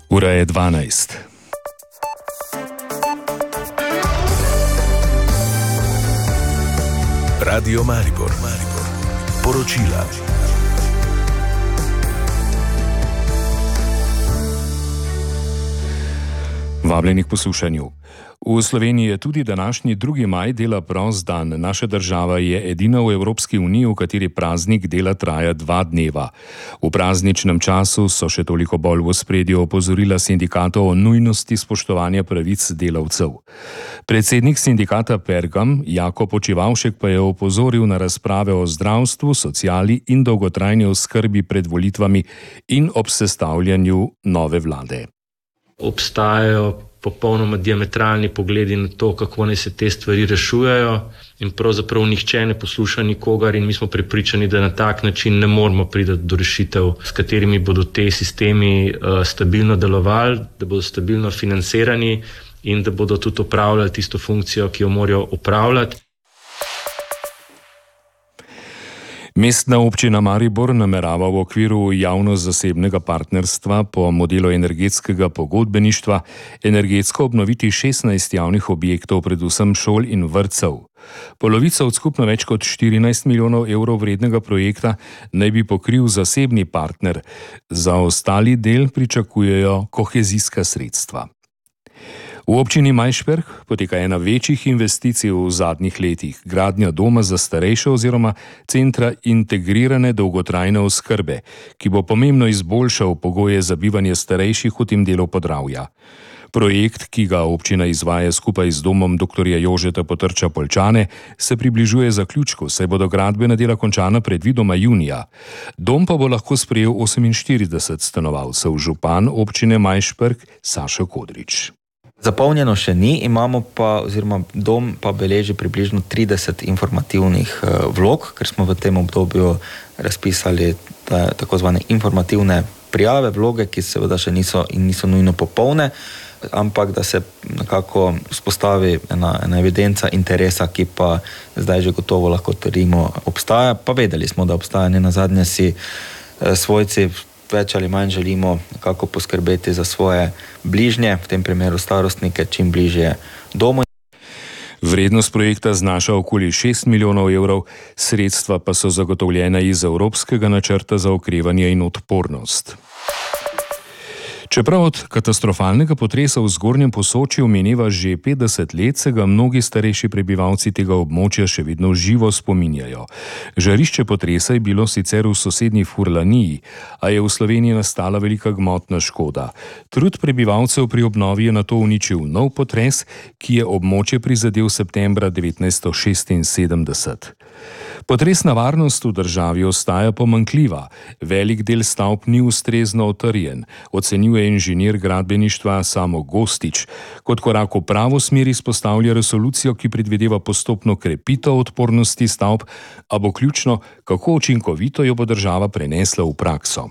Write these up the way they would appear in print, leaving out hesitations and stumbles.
Ura je 12. Radio Maribor. Poročila. Vabljeni k poslušanju. V Sloveniji je tudi današnji 2. maj dela prost dan. Naša država je edina v Evropski uniji, v kateri praznik dela traja 2 dneva. V prazničnem času so še toliko bolj v ospredju opozorila sindikatov o nujnosti spoštovanja pravic delavcev. Predsednik sindikata Pergam, Jako Počivavšek, pa je opozoril na razprave o zdravstvu, sociali in dolgotrajni oskrbi pred volitvami in ob sestavljanju nove vlade. Obstajajo popolnoma diametralni pogledi na to, kako naj se te stvari rešujejo, in pravzaprav nihče ne posluša nikogar, in mi smo prepričani, da na tak način ne moremo priti do rešitev, s katerimi bodo te sistemi stabilno delovali, da bodo stabilno financirani in da bodo tudi opravljali tisto funkcijo, ki jo morajo opravljati. Mestna občina Maribor namerava v okviru javno-zasebnega partnerstva po modelu energetskega pogodbeništva energetsko obnoviti 16 javnih objektov, predvsem šol in vrtcev. Polovico od skupno več kot 14 milijonov evrov vrednega projekta naj bi pokril zasebni partner. Za ostali del pričakujejo kohezijska sredstva. V občini Majšperk poteka ena večjih investicij v zadnjih letih, gradnja doma za starejše oziroma centra integrirane dolgotrajne oskrbe, ki bo pomembno izboljšal pogoje za bivanje starejših v tem delu Podravja. Projekt, ki ga občina izvaja skupaj z domom dr. Jožeta Potrča Poljčane, se približuje zaključku, saj bodo gradbena dela končana predvidoma junija. Dom pa bo lahko sprejel 48 stanovalcev, župan občine Majšperk Sašo Kodrič. Zapolnjeno še ni, imamo pa, oziroma dom pa beleži približno 30 informativnih vlog, ker smo v tem obdobju razpisali tako zvane informativne prijave, vloge, ki seveda še niso nujno popolne, ampak da se nekako vzpostavi ena evidenca interesa, ki pa zdaj že gotovo lahko trdimo obstaja, pa vedeli smo, da obstaja, ne nazadnje si svojci več ali manj želimo nekako poskrbeti za svoje bližnje, v tem primeru starostnike, čim bližje domu. Vrednost projekta znaša okoli 6 milijonov evrov, sredstva pa so zagotovljena iz Evropskega načrta za okrevanje in odpornost. Čeprav od katastrofalnega potresa v Zgornjem Posočju mineva že 50 let, se ga mnogi starejši prebivalci tega območja še vedno živo spominjajo. Žarišče potresa je bilo sicer v sosednji Furlaniji, a je v Sloveniji nastala velika gmotna škoda. Trud prebivalcev pri obnovi je nato uničil nov potres, ki je območje prizadel septembra 1976. Potresna varnost v državi ostaja pomanjkljiva. Velik del stavb ni ustrezno utrjen, ocenjuje inženir gradbeništva Samo Gostič. Kot korak v pravo smer izpostavlja resolucijo, ki predvideva postopno krepitev odpornosti stavb, a bo ključno, kako učinkovito jo bo država prenesla v prakso.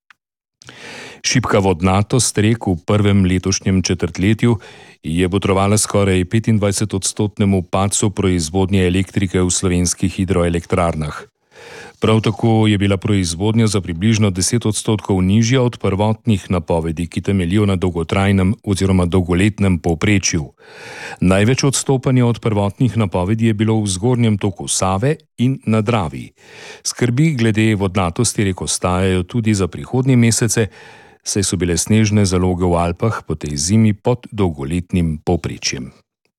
Šibka vodnatost rek v prvem letošnjem četrtletju je botrovala skoraj 25-odstotnemu padcu proizvodnje elektrike v slovenskih hidroelektrarnah. Prav tako je bila proizvodnja za približno 10% nižja od prvotnih napovedi, ki temeljijo na dolgotrajnem oziroma dolgoletnem povprečju. Največ odstopanja od prvotnih napovedi je bilo v zgornjem toku Save in na Dravi. Skrbi glede vodnatosti rek ostajajo tudi za prihodnje mesece, saj so bile snežne zaloge v Alpah po tej zimi pod dolgoletnim povprečjem.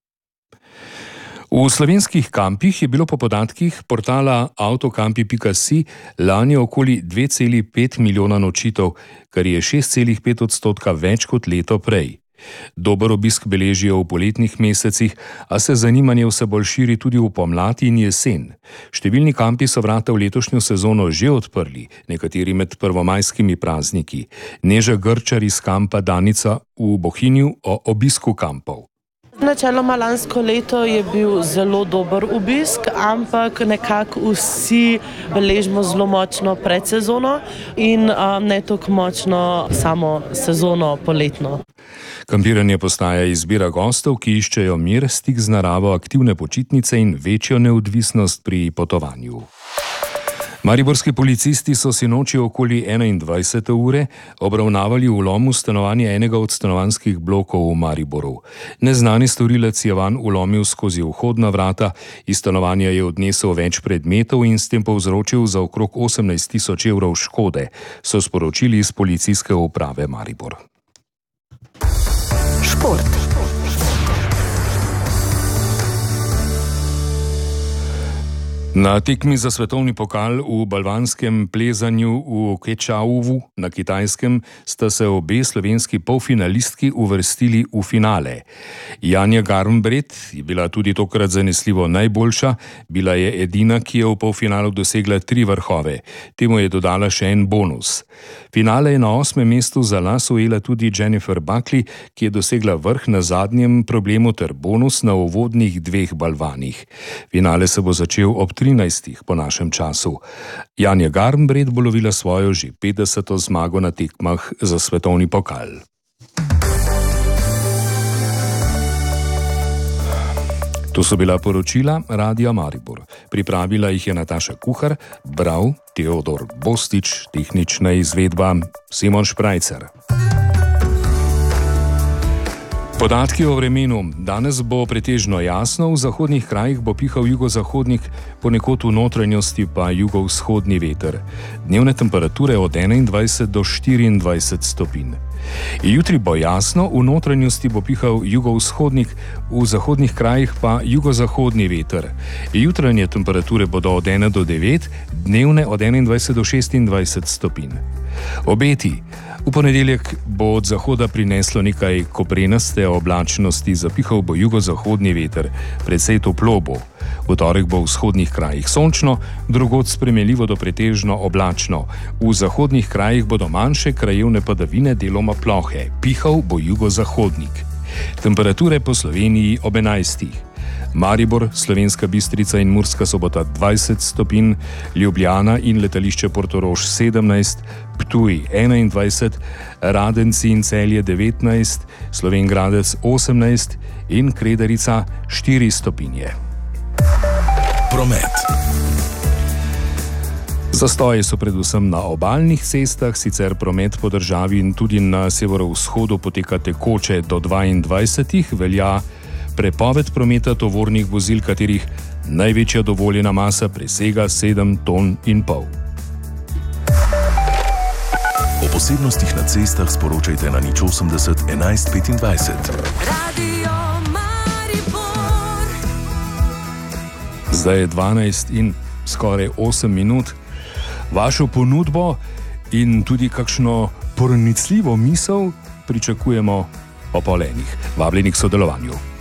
V slovenskih kampih je bilo po podatkih portala autokampi.si lani okoli 2,5 milijona nočitev, kar je 6,5% več kot leto prej. Dober obisk beležijo v poletnih mesecih, a se zanimanje vse bolj širi tudi v pomlad in jesen. Številni kampi so vrata v letošnjo sezono že odprli, nekateri med prvomajskimi prazniki. Neža Grčar iz kampa Danica v Bohinju o obisku kampov. Načeloma lansko leto je bil zelo dober obisk, ampak nekako vsi beležimo zelo močno predsezono in ne tako močno samo sezono poletno. Kampiranje postaja izbira gostov, ki iščejo mir, stik z naravo, aktivne počitnice in večjo neodvisnost pri potovanju. Mariborski policisti so sinoči okoli 21. ure obravnavali vlom v stanovanje enega od stanovanjskih blokov v Mariboru. Neznani storilec je vanj vlomil skozi vhodna vrata, iz stanovanja je odnesel več predmetov in s tem povzročil za okrog 18.000 evrov škode, so sporočili iz policijske uprave Maribor. Šport. Na tekmi za svetovni pokal v balvanskem plezanju v Kečauvu na Kitajskem sta se obe slovenski polfinalistki uvrstili v finale. Janja Garnbret je bila tudi tokrat zanesljivo najboljša, bila je edina, ki je v polfinalu dosegla 3 vrhove. Temu je dodala še en bonus. Finale je na 8. mestu za las ujela tudi Jennifer Buckley, ki je dosegla vrh na zadnjem problemu ter bonus na uvodnih 2 balvanih. Finale se bo začel ob 13. po našem času. Janja Garnbret bo lovila svojo že 50. zmago na tekmah za svetovni pokal. To so bila poročila Radia Maribor. Pripravila jih je Nataša Kuhar, bral Teodor Bostič, tehnična izvedba Simon Šprajcer. Podatki o vremenu. Danes bo pretežno jasno, v zahodnih krajih bo pihal jugozahodnik, ponekod v notranjosti pa jugovzhodni veter. Dnevne temperature od 21 do 24 stopinj. Jutri bo jasno, v notranjosti bo pihal jugovzhodnik, v zahodnih krajih pa jugozahodni veter. Jutranje temperature bodo od 1 do 9, dnevne od 21 do 26 stopinj. Obeti. V ponedeljek bo od zahoda prineslo nekaj koprenaste oblačnosti, zapihal bo jugozahodni veter, precej toplo bo. V torek bo v vzhodnih krajih sončno, drugod spremenljivo do pretežno oblačno. V zahodnih krajih bodo manjše krajevne padavine, deloma plohe, pihal bo jugozahodnik. Temperature po Sloveniji ob 11. Maribor, Slovenska Bistrica in Murska Sobota 20 stopinj, Ljubljana in letališče Portorož 17, Ptuj 21, Radenci in Celje 19, Slovenj Gradec 18 in Kredarica 4 stopinje. Promet. Zastoji so predvsem na obalnih cestah, sicer promet po državi in tudi na severovzhodu poteka tekoče do 22, velja prepoved prometa tovornih vozil, katerih največja dovoljena masa presega 7,5 ton. O posebnostih na cestah sporočajte na 080 11 25. Radio Maribor. Zdaj je 12 in skoraj 8 minut. Vašo ponudbo in tudi kakšno pronicljivo misel pričakujemo po polenih. Vabljeni k sodelovanju.